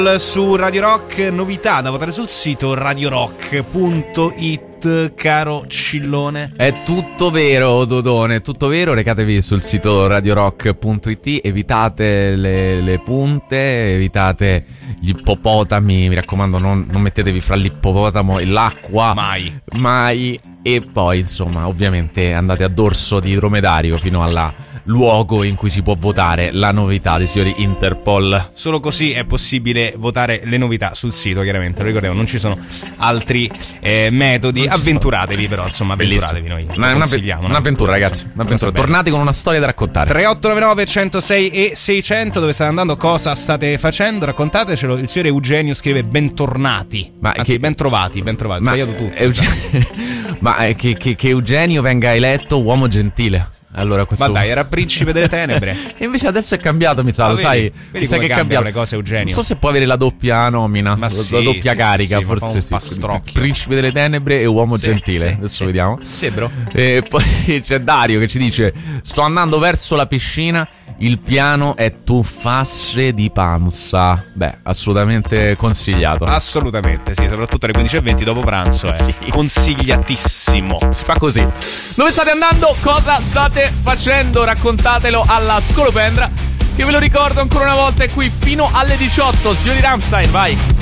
Su Radio Rock, novità da votare sul sito radiorock.it, caro Cillone. È tutto vero, Dodone, è tutto vero. Recatevi sul sito radiorock.it, evitate le punte, evitate gli ippopotami, mi raccomando, non mettetevi fra l'ippopotamo e l'acqua. Mai. E poi, insomma, ovviamente andate a dorso di dromedario fino alla luogo in cui si può votare la novità dei signori Interpol. Solo così è possibile votare le novità sul sito, chiaramente, lo ricordiamo, non ci sono altri metodi. Avventuratevi però, insomma, avventuratevi, noi consigliamo. Un'avventura, ragazzi, un'avventura. Tornate con una storia da raccontare. 3899 106 e 600, dove state andando, cosa state facendo, raccontatecelo. Il signore Eugenio scrive bentornati, anzi ben trovati, sbagliato tutto. Ma che Eugenio venga eletto uomo gentile. Allora, ma dai, era principe delle tenebre. E invece adesso è cambiato, mi sa, lo sai. Vedi sai che cambiano le cose, Eugenio. Non so se può avere la doppia nomina, la doppia carica, forse sì. Principe delle tenebre e uomo gentile. Adesso vediamo. Sembro. E poi c'è Dario che ci dice: sto andando verso la piscina, il piano è tuffasse di panza. Beh, assolutamente consigliato. Assolutamente, sì, soprattutto alle 15:20 dopo pranzo è consigliatissimo. Si fa così. Dove state andando? Cosa state facendo? Raccontatelo alla Scolopendra, che ve lo ricordo ancora una volta è qui fino alle 18. Signori Rammstein, vai.